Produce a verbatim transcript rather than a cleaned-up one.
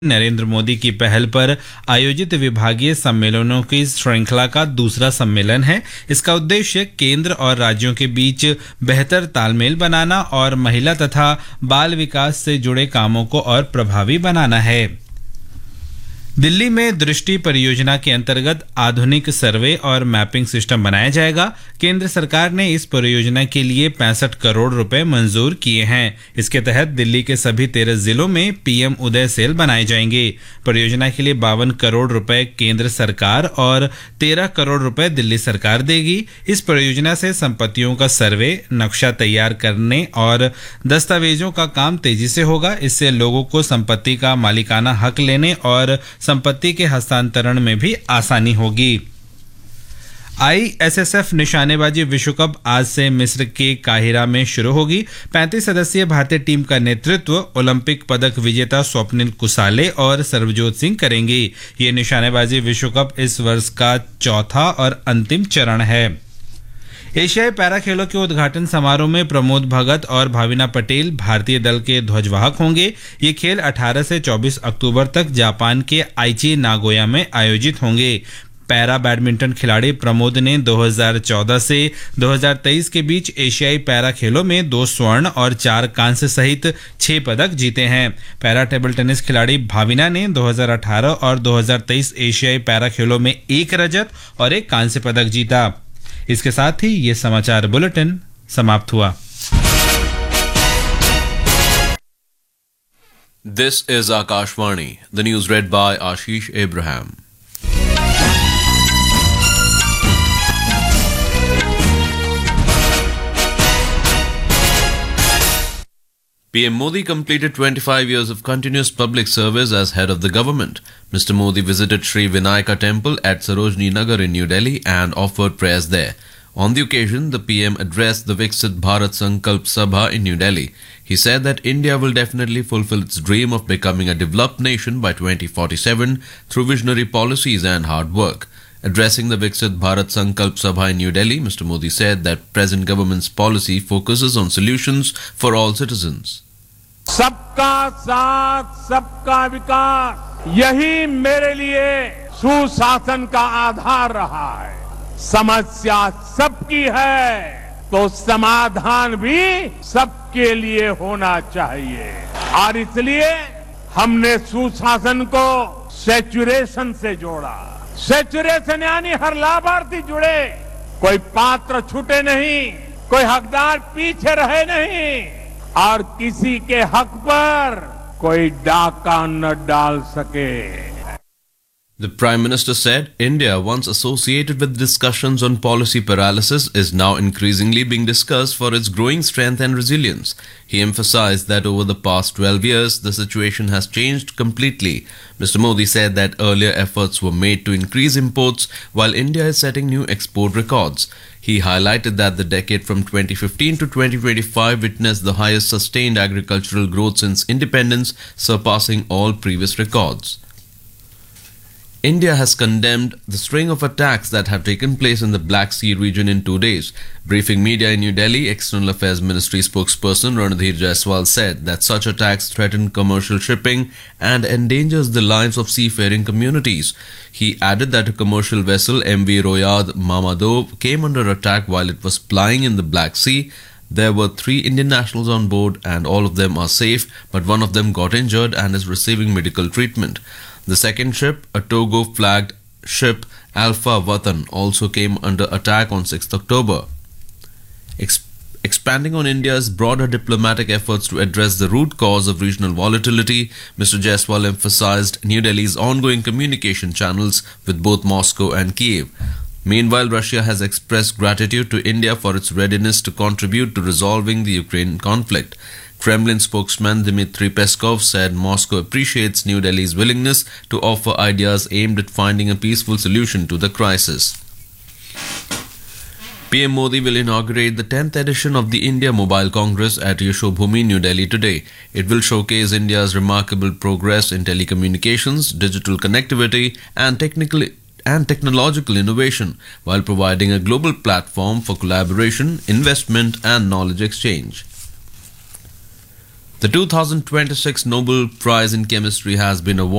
नरेंद्र मोदी की पहल पर आयोजित विभागीय सम्मेलनों की श्रृंखला का दूसरा सम्मेलन है। इसका उद्देश्य केंद्र और राज्यों के बीच बेहतर तालमेल बनाना और महिला तथा बाल विकास से जुड़े कामों को और प्रभावी बनाना है। दिल्ली में दृष्टि परियोजना के अंतर्गत आधुनिक सर्वे और मैपिंग सिस्टम बनाया जाएगा। केंद्र सरकार ने इस परियोजना के लिए पैंसठ करोड़ रुपए मंजूर किए हैं। इसके तहत दिल्ली के सभी तेरह जिलों में पीएम उदय सेल बनाए जाएंगे। परियोजना के लिए बावन करोड़ रुपए केंद्र सरकार और तेरह करोड़ रुपए दिल्ली सरकार देगी। इस परियोजना से संपत्तियों का सर्वे, नक्शा तैयार करने और दस्तावेजों का काम तेजी से होगा। इससे लोगों को संपत्ति का मालिकाना हक लेने और संपत्ति के हस्तांतरण में भी आसानी होगी। आईएसएसएफ निशानेबाजी विश्व कप आज से मिस्र के काहिरा में शुरू होगी। पैंतीस सदस्यीय भारतीय टीम का नेतृत्व ओलंपिक पदक विजेता स्वप्निल कुसाले और सर्वजोत सिंह करेंगे। ये निशानेबाजी विश्व कप इस वर्ष का चौथा और अंतिम चरण है। एशियाई पैरा खेलों के उद्घाटन समारोह में प्रमोद भगत और भाविना पटेल भारतीय दल के ध्वजवाहक होंगे। ये खेल अठारह से चौबीस अक्टूबर तक जापान के आइची नागोया में आयोजित होंगे। पैरा बैडमिंटन खिलाड़ी प्रमोद ने दो हज़ार चौदह से दो हज़ार तेईस के बीच एशियाई पैरा खेलों में दो स्वर्ण और चार कांस्य सहित छह पदक जीते हैं। पैरा टेबल टेनिस खिलाड़ी भाविना ने दो हज़ार अठारह और दो हज़ार तेईस एशियाई पैरा खेलों में एक रजत और एक कांस्य पदक जीता। इसके साथ ही ये समाचार बुलेटिन समाप्त हुआ। This is Akashvani. The news read by Ashish Abraham. P M Modi completed twenty-five years of continuous public service as head of the government. Mister Modi visited Sri Vinayaka Temple at Sarojini Nagar in New Delhi and offered prayers there. On the occasion, the P M addressed the Viksit Bharat Sankalp Sabha in New Delhi. He said that India will definitely fulfill its dream of becoming a developed nation by twenty forty-seven through visionary policies and hard work. Addressing the Viksit Bharat Sankalp Sabha in New Delhi, Mister Modi said that present government's policy focuses on solutions for all citizens. सबका साथ, सबका विकास, यही मेरे लिए सुशासन का आधार रहा है। समस्या सबकी है तो समाधान भी सबके लिए होना चाहिए और इसलिए हमने सुशासन को सैचुरेशन से जोड़ा। सैचुरेशन यानी हर लाभार्थी जुड़े, कोई पात्र छूटे नहीं, कोई हकदार पीछे रहे नहीं और किसी के हक पर कोई डाका न डाल सके। The Prime Minister said India, once associated with discussions on policy paralysis, is now increasingly being discussed for its growing strength and resilience. He emphasized that over the past twelve years, the situation has changed completely. Mister Modi said that earlier efforts were made to increase imports, while India is setting new export records. He highlighted that the decade from twenty fifteen to twenty twenty-five witnessed the highest sustained agricultural growth since independence, surpassing all previous records. India has condemned the string of attacks that have taken place in the Black Sea region in two days. Briefing media in New Delhi, External Affairs Ministry spokesperson Ranadhir Jaiswal said that such attacks threaten commercial shipping and endangers the lives of seafaring communities. He added that a commercial vessel M V Royad Mamadov came under attack while it was plying in the Black Sea. There were three Indian nationals on board and all of them are safe, but one of them got injured and is receiving medical treatment. The second ship, a Togo-flagged ship, Alpha Watan, also came under attack on sixth October. Ex- expanding on India's broader diplomatic efforts to address the root cause of regional volatility, Mister Jaiswal emphasized New Delhi's ongoing communication channels with both Moscow and Kiev. Meanwhile, Russia has expressed gratitude to India for its readiness to contribute to resolving the Ukraine conflict. Kremlin spokesman Dmitry Peskov said Moscow appreciates New Delhi's willingness to offer ideas aimed at finding a peaceful solution to the crisis. P M Modi will inaugurate the tenth edition of the India Mobile Congress at Yashobhoomi, New Delhi today. It will showcase India's remarkable progress in telecommunications, digital connectivity and technical and technological innovation while providing a global platform for collaboration, investment and knowledge exchange. The two thousand twenty-six Nobel Prize in Chemistry has been awarded